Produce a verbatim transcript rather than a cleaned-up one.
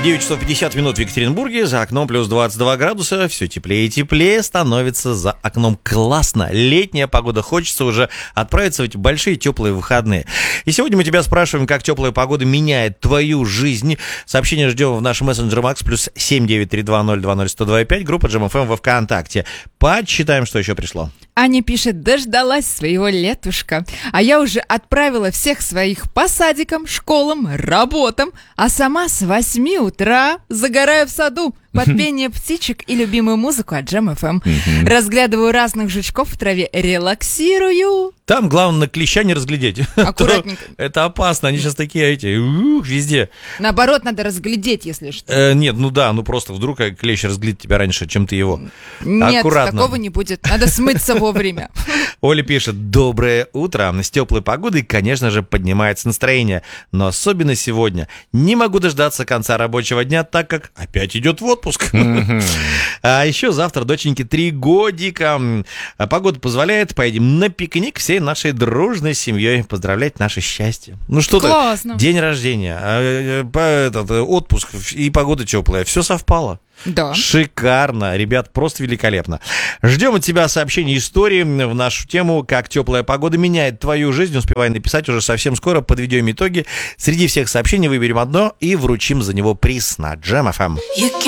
девять часов пятьдесят минут в Екатеринбурге, за окном плюс двадцать два градуса, все теплее и теплее становится за окном. Классно, летняя погода, хочется уже отправиться в эти большие теплые выходные. И сегодня мы тебя спрашиваем, как теплая погода меняет твою жизнь. Сообщение ждем в нашем мессенджере Макс, плюс семь девять три два ноль два ноль сто два пять, группа Джем эф эм во ВКонтакте. Почитаем, что еще пришло. Аня пишет: дождалась своего летушка, а я уже отправила всех своих по садикам, школам, работам, а сама с восьми утра загораю в саду под пение птичек и любимую музыку от Джем эф эм. Разглядываю разных жучков в траве, релаксирую. Там главное на клеща не разглядеть. Аккуратненько. Это опасно, они сейчас такие эти, ух, везде. Наоборот, надо разглядеть, если что. Э, нет, ну да, ну просто вдруг клещ разглядит тебя раньше, чем ты его. Нет, аккуратно. Такого не будет. Надо смыться вовремя. Оля пишет: доброе утро. С теплой погодой, конечно же, поднимается настроение. Но особенно сегодня. Не могу дождаться конца рабочего дня, так как опять идет в отпуск. А еще завтра доченьке три годика. Погода позволяет, поедем на пикник всей нашей дружной семьей. Поздравлять наше счастье. Ну что ты, день рождения, этот, отпуск и погода теплая. Все совпало. Да. Шикарно, ребят, просто великолепно. Ждем от тебя сообщений, истории в нашу тему, как теплая погода меняет твою жизнь. Успевай написать уже совсем скоро, подведем итоги. Среди всех сообщений выберем одно и вручим за него приз на Джем эф эм.